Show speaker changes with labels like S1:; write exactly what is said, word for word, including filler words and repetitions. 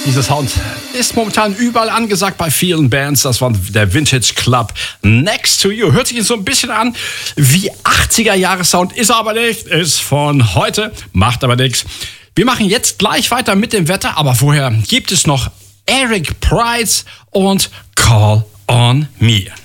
S1: Dieser Sound ist momentan überall angesagt bei vielen Bands. Das war der Vintage Club Next to You. Hört sich so ein bisschen an wie achtziger Jahre Sound, ist aber nicht, ist von heute, macht aber nichts. Wir machen jetzt gleich weiter mit dem Wetter, aber vorher gibt es noch Eric Prydz und Call on Me.